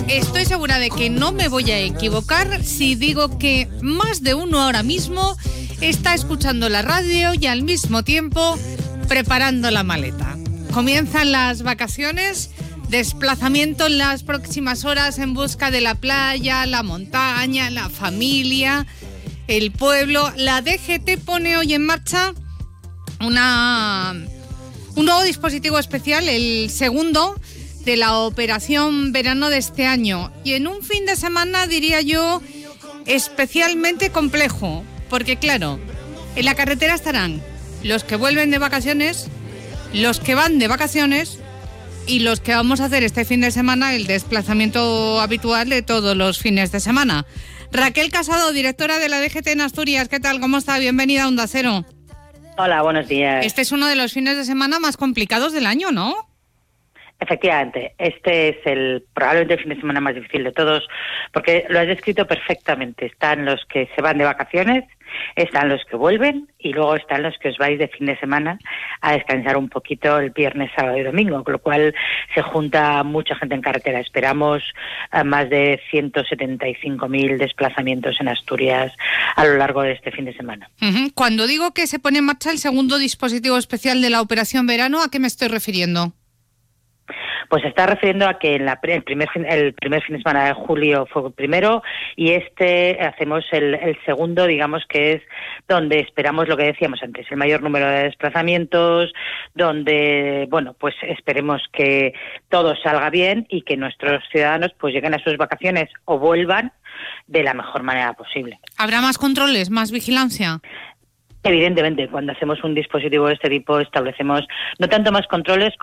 Estoy segura de que no me voy a equivocar si digo que más de uno ahora mismo está escuchando la radio y al mismo tiempo preparando la maleta. Comienzan las vacaciones, desplazamiento en las próximas horas en busca de la playa, la montaña, la familia, el pueblo. La DGT pone hoy en marcha un nuevo dispositivo especial, el segundo de la operación verano de este año, y en un fin de semana, diría yo, especialmente complejo, porque claro, en la carretera estarán los que vuelven de vacaciones, los que van de vacaciones y los que vamos a hacer este fin de semana el desplazamiento habitual de todos los fines de semana. Raquel Casado, directora de la DGT en Asturias, ¿qué tal? ¿Cómo está? Bienvenida a Onda Cero. Hola, buenos días. Este es uno de los fines de semana más complicados del año, ¿no? Efectivamente, este es probablemente el fin de semana más difícil de todos, porque lo has descrito perfectamente. Están los que se van de vacaciones, están los que vuelven y luego están los que os vais de fin de semana a descansar un poquito el viernes, sábado y domingo, con lo cual se junta mucha gente en carretera. Esperamos más de 175.000 desplazamientos en Asturias a lo largo de este fin de semana. Cuando digo que se pone en marcha el segundo dispositivo especial de la operación verano, ¿a qué me estoy refiriendo? Pues se está refiriendo a que el primer fin de semana de julio fue el primero y hacemos el segundo, digamos que es donde esperamos lo que decíamos antes, el mayor número de desplazamientos, donde, bueno, pues esperemos que todo salga bien y que nuestros ciudadanos pues lleguen a sus vacaciones o vuelvan de la mejor manera posible. ¿Habrá más controles, más vigilancia? Evidentemente, cuando hacemos un dispositivo de este tipo establecemos no tanto más controles